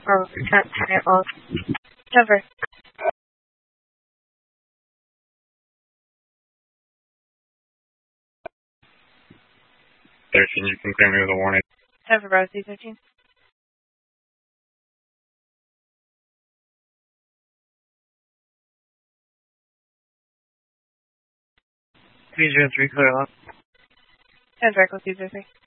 Or turn it off. Cover. 13, you can clear me with a warning. Cover, Bravo 313. 303, clear lock. 10 Echo 203.